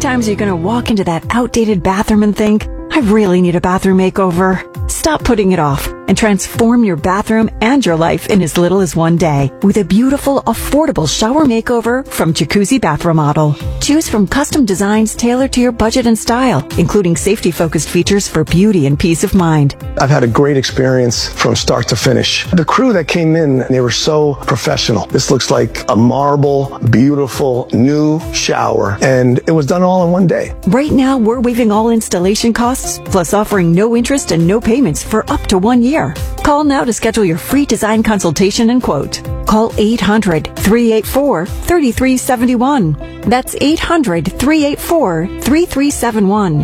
times are you going to walk into that outdated bathroom and think, I really need a bathroom makeover? Stop putting it off and transform your bathroom and your life in as little as one day with a beautiful, affordable shower makeover from Jacuzzi Bath Remodel. Choose from custom designs tailored to your budget and style, including safety-focused features for beauty and peace of mind. I've had a great experience from start to finish. The crew that came in, they were so professional. This looks like a marble, beautiful, new shower, and it was done all in one day. Right now, we're waiving all installation costs, plus offering no interest and no payments for up to 1 year. Call now to schedule your free design consultation and quote. Call 800-384-3371. That's 800-384-3371.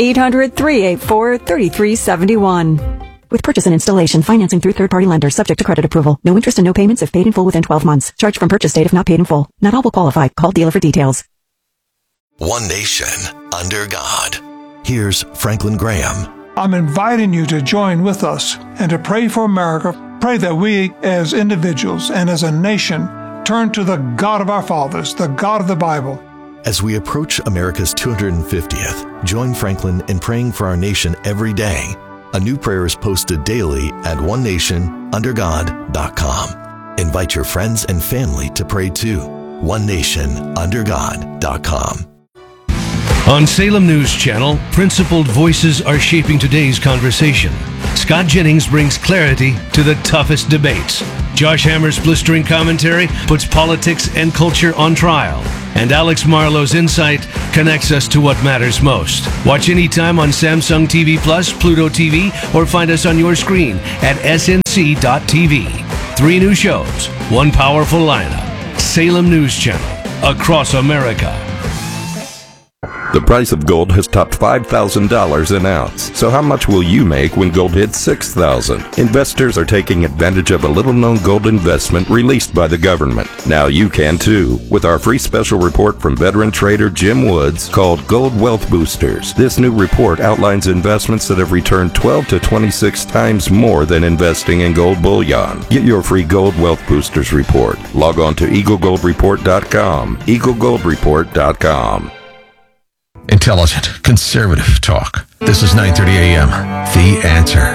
800-384-3371. With purchase and installation, financing through third-party lenders, subject to credit approval. No interest and no payments if paid in full within 12 months. Charge from purchase date if not paid in full. Not all will qualify. Call dealer for details. One nation under God. Here's Franklin Graham. I'm inviting you to join with us and to pray for America. Pray that we as individuals and as a nation turn to the God of our fathers, the God of the Bible. As we approach America's 250th, join Franklin in praying for our nation every day. A new prayer is posted daily at onenationundergod.com. Invite your friends and family to pray too. onenationundergod.com. On Salem News Channel, principled voices are shaping today's conversation. Scott Jennings brings clarity to the toughest debates. Josh Hammer's blistering commentary puts politics and culture on trial. And Alex Marlowe's insight connects us to what matters most. Watch anytime on Samsung TV Plus, Pluto TV, or find us on your screen at snc.tv. 3 new shows, 1 powerful lineup. Salem News Channel, across America. The price of gold has topped $5,000 an ounce. So how much will you make when gold hits $6,000? Investors are taking advantage of a little-known gold investment released by the government. Now you can too, with our free special report from veteran trader Jim Woods called Gold Wealth Boosters. This new report outlines investments that have returned 12 to 26 times more than investing in gold bullion. Get your free Gold Wealth Boosters report. Log on to EagleGoldReport.com. EagleGoldReport.com. Intelligent, conservative talk. This is 9:30 a.m. The Answer.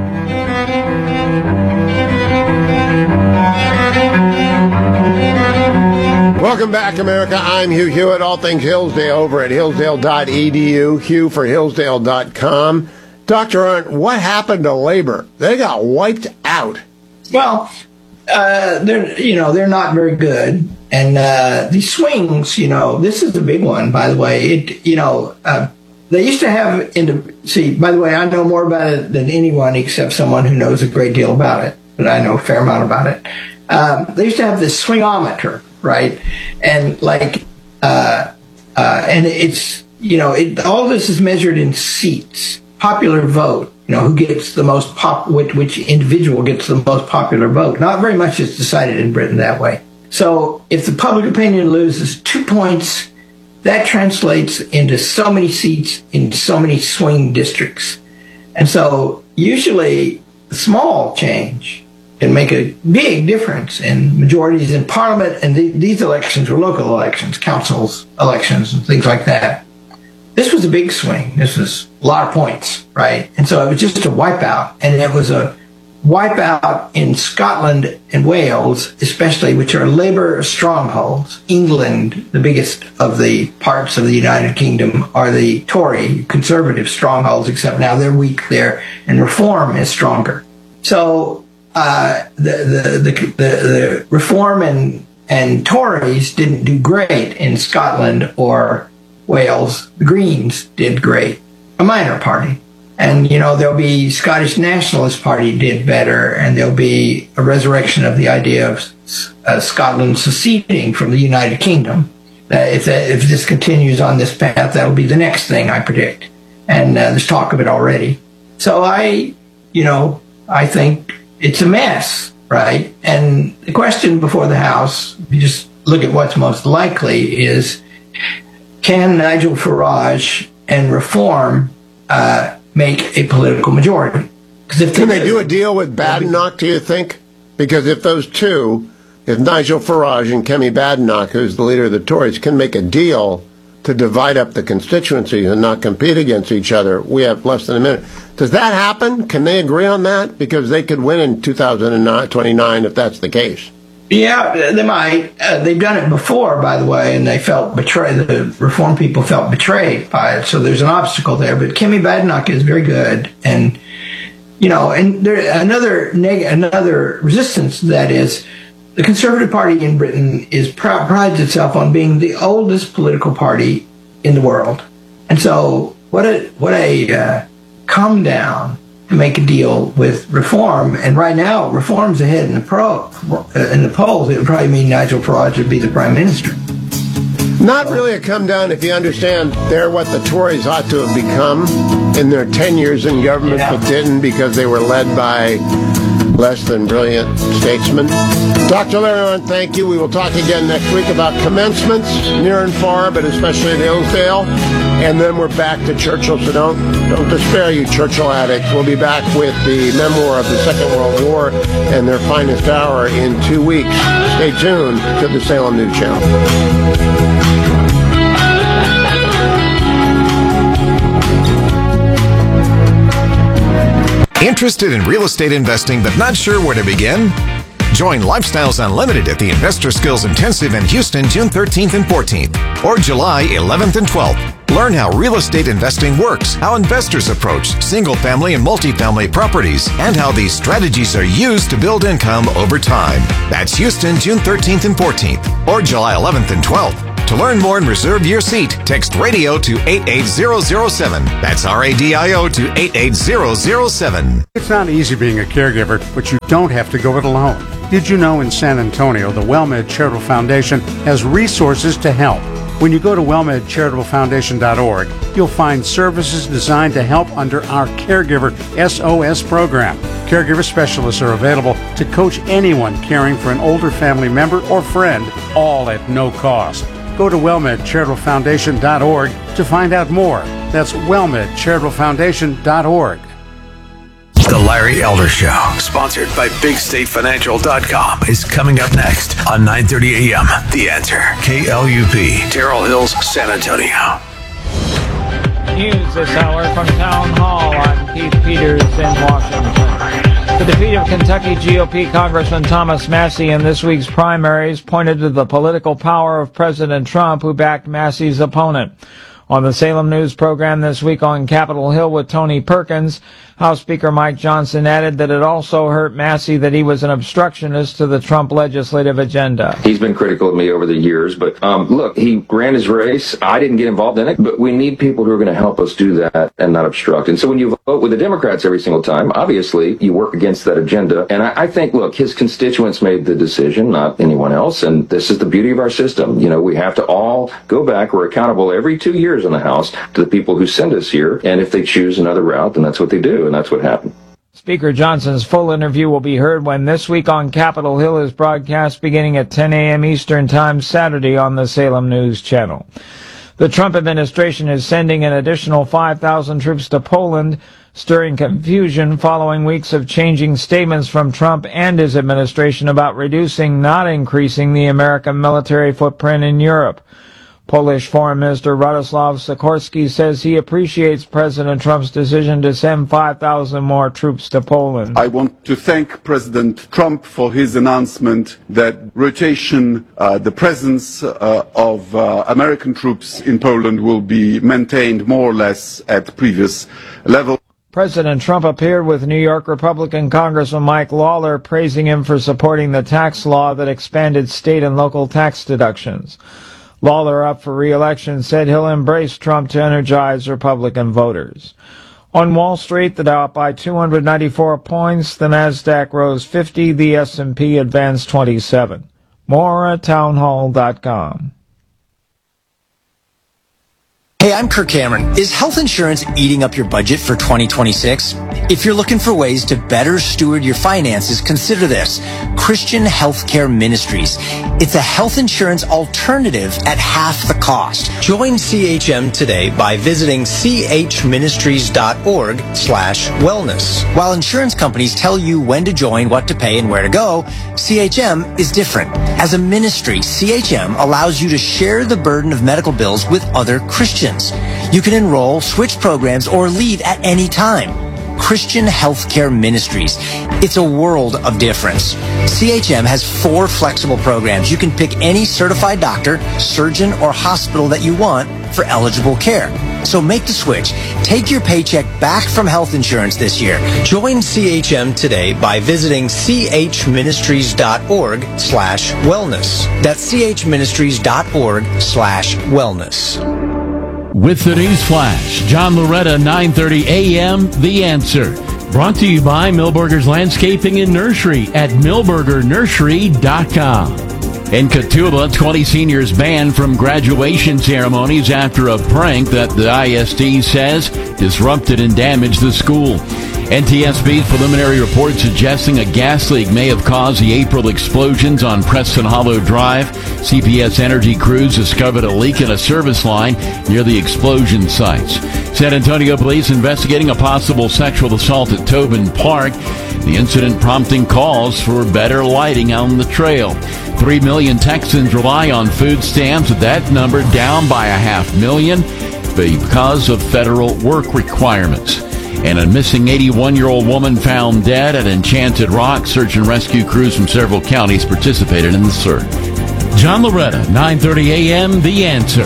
Welcome back, America. I'm Hugh Hewitt. All things Hillsdale over at hillsdale.edu. Hugh for hillsdale.com. Dr. Arndt, what happened to labor? They got wiped out. Well, they're not very good. And these swings, this is the big one, by the way. They used to have, by the way, I know more about it than anyone except someone who knows a great deal about it, but I know a fair amount about it. They used to have this swingometer, right? And and it's, all this is measured in seats, popular vote, who gets the most which individual gets the most popular vote. Not very much is decided in Britain that way. So if the public opinion loses 2 points, that translates into so many seats in so many swing districts. And so usually small change can make a big difference in majorities in parliament. And these elections were local elections, councils elections, and things like that. This was a big swing. This was a lot of points, right? And so it was just a wipeout. And it was a wipeout in Scotland and Wales, especially, which are Labour strongholds. England, the biggest of the parts of the United Kingdom, are the Tory conservative strongholds, except now they're weak there, and Reform is stronger. So the Reform and Tories didn't do great in Scotland or Wales. The Greens did great, a minor party. And, there'll be Scottish Nationalist Party did better, and there'll be a resurrection of the idea of Scotland seceding from the United Kingdom. If this continues on this path, that'll be the next thing, I predict. And there's talk of it already. So I think it's a mess, right? And the question before the House, if you just look at what's most likely, is can Nigel Farage and Reform make a political majority? Can they do a deal with Badenoch, do you think? Because if those two, if Nigel Farage and Kemi Badenoch, who's the leader of the Tories, can make a deal to divide up the constituencies and not compete against each other. We have less than a minute. Does that happen? Can they agree on that? Because they could win in 2029 if that's the case. Yeah, they might. They've done it before, by the way, and they felt betrayed. The reform people felt betrayed by it, so there's an obstacle there. But Kemi Badenoch is very good, and and there another resistance to that is the Conservative Party in Britain prides itself on being the oldest political party in the world, and so what a come down to make a deal with reform. And right now, reform's ahead in the polls. It would probably mean Nigel Farage would be the prime minister. Not really a come down if you understand they're what the Tories ought to have become in their 10 years in government, but didn't because they were led by less than brilliant statesmen. Dr. Larry Arnn, thank you. We will talk again next week about commencements near and far, but especially in Hillsdale. And then we're back to Churchill, so don't despair, you Churchill addicts. We'll be back with the memoir of the Second World War and their finest hour in 2 weeks. Stay tuned to the Salem News Channel. Interested in real estate investing but not sure where to begin? Join Lifestyles Unlimited at the Investor Skills Intensive in Houston, June 13th and 14th, or July 11th and 12th. Learn how real estate investing works, how investors approach single-family and multifamily properties, and how these strategies are used to build income over time. That's Houston, June 13th and 14th, or July 11th and 12th. To learn more and reserve your seat, text RADIO to 88007. That's RADIO to 88007. It's not easy being a caregiver, but you don't have to go it alone. Did you know in San Antonio, the WellMed Charitable Foundation has resources to help? When you go to wellmedcharitablefoundation.org, you'll find services designed to help under our Caregiver SOS program. Caregiver specialists are available to coach anyone caring for an older family member or friend, all at no cost. Go to wellmedcharitablefoundation.org to find out more. That's wellmedcharitablefoundation.org. The Larry Elder Show, sponsored by BigStateFinancial.com, is coming up next on 9:30 a.m. The Answer, KLUP, Terrell Hills, San Antonio. News this hour from Town Hall. I'm Keith Peters in Washington. The defeat of Kentucky GOP Congressman Thomas Massie in this week's primaries pointed to the political power of President Trump, who backed Massie's opponent. On the Salem News program this week on Capitol Hill with Tony Perkins, House Speaker Mike Johnson added that it also hurt Massie that he was an obstructionist to the Trump legislative agenda. He's been critical of me over the years, but look, he ran his race. I didn't get involved in it, but we need people who are going to help us do that and not obstruct. And so when you vote with the Democrats every single time, obviously you work against that agenda. And I think, look, his constituents made the decision, not anyone else. And this is the beauty of our system. You know, we have to all go back. We're accountable every 2 years in the House to the people who send us here. And if they choose another route, then that's what they do. And that's what happened. Speaker Johnson's full interview will be heard when This Week on Capitol Hill is broadcast beginning at 10 a.m. Eastern Time Saturday on the Salem News Channel. The Trump administration is sending an additional 5,000 troops to Poland, stirring confusion following weeks of changing statements from Trump and his administration about reducing, not increasing, the American military footprint in Europe. Polish Foreign Minister Radoslaw Sikorski says he appreciates President Trump's decision to send 5,000 more troops to Poland. I want to thank President Trump for his announcement that rotation, the presence of American troops in Poland will be maintained more or less at previous level. President Trump appeared with New York Republican Congressman Mike Lawler, praising him for supporting the tax law that expanded state and local tax deductions. Lawler, up for re-election, said he'll embrace Trump to energize Republican voters. On Wall Street, the Dow up by 294 points, the Nasdaq rose 50, the S&P advanced 27. More at townhall.com. Hey, I'm Kirk Cameron. Is health insurance eating up your budget for 2026? If you're looking for ways to better steward your finances, consider this. Christian Healthcare Ministries. It's a health insurance alternative at half the cost. Join CHM today by visiting chministries.org/wellness. While insurance companies tell you when to join, what to pay, and where to go, CHM is different. As a ministry, CHM allows you to share the burden of medical bills with other Christians. You can enroll, switch programs, or leave at any time. Christian Healthcare Ministries. It's a world of difference. CHM has 4 flexible programs. You can pick any certified doctor, surgeon, or hospital that you want for eligible care. So make the switch. Take your paycheck back from health insurance this year. Join CHM today by visiting chministries.org/wellness. That's chministries.org/wellness. With the news flash, John Loretta, 9:30 a.m., The Answer. Brought to you by Milberger's Landscaping and Nursery at milbergernursery.com. In Catawba, 20 seniors banned from graduation ceremonies after a prank that the ISD says disrupted and damaged the school. NTSB's preliminary report suggesting a gas leak may have caused the April explosions on Preston Hollow Drive. CPS Energy crews discovered a leak in a service line near the explosion sites. San Antonio police investigating a possible sexual assault at Tobin Park. The incident prompting calls for better lighting on the trail. 3 million Texans rely on food stamps, with that number down by 500,000 because of federal work requirements. And a missing 81-year-old woman found dead at Enchanted Rock. Search and rescue crews from several counties participated in the search. John Loretta, 9:30 a.m., The Answer.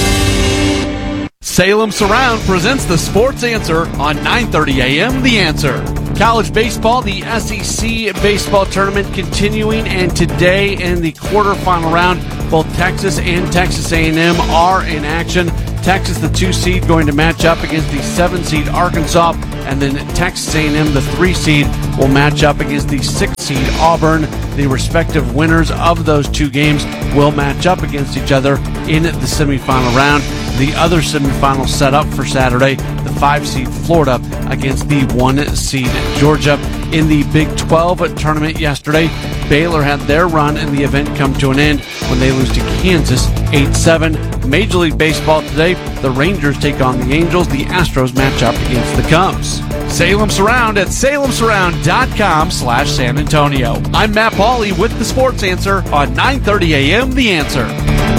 Salem Surround presents the Sports Answer on 9:30 a.m., The Answer. College baseball, the SEC baseball tournament continuing, and today in the quarterfinal round, both Texas and Texas A&M are in action. Texas, the 2 seed, going to match up against the 7 seed Arkansas, and then Texas A&M, the 3 seed, will match up against the 6 seed Auburn. The respective winners of those 2 games will match up against each other in the semifinal round. The other semifinal set up for Saturday, the 5 seed Florida against the 1 seed Georgia. In the Big 12 tournament yesterday, Baylor had their run and the event come to an end when they lose to Kansas 8-7. Major League Baseball today, the Rangers take on the Angels. The Astros match up against the Cubs. Salem Surround at salemsurround.com/San Antonio. I'm Matt Pauley with the Sports Answer on 9:30 a.m. The Answer.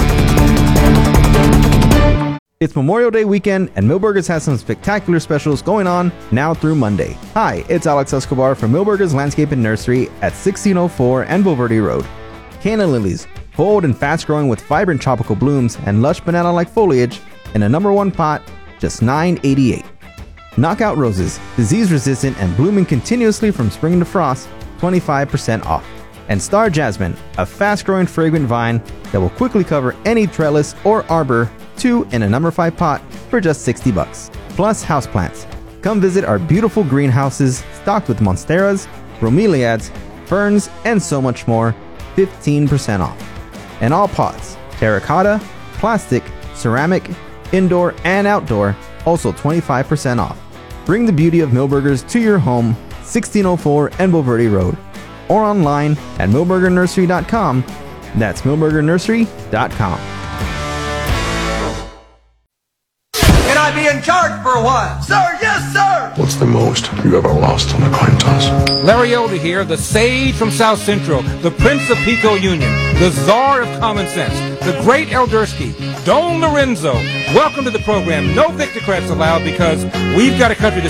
It's Memorial Day weekend, and Milberger's has some spectacular specials going on now through Monday. Hi, it's Alex Escobar from Milberger's Landscape and Nursery at 1604 Anvil Verde Road. Canna lilies, bold and fast-growing with vibrant tropical blooms and lush banana-like foliage in a #1 pot, just $9.88. Knockout roses, disease-resistant and blooming continuously from spring to frost, 25% off. And Star Jasmine, a fast-growing fragrant vine that will quickly cover any trellis or arbor, 2 in a #5 pot for just $60. Plus houseplants. Come visit our beautiful greenhouses stocked with monsteras, bromeliads, ferns, and so much more, 15% off. And all pots, terracotta, plastic, ceramic, indoor and outdoor, also 25% off. Bring the beauty of Milberger's to your home, 1604 Anvil Verde Road, or online at milbergernursery.com. That's milbergernursery.com. Can I be in charge for a while? Sir, yes, sir! What's the most you ever lost on a coin toss? Larry Elder here, the sage from South Central, the Prince of Pico Union, the czar of common sense, the great Eldersky, Don Lorenzo. Welcome to the program. No Victocrats allowed, because we've got a country to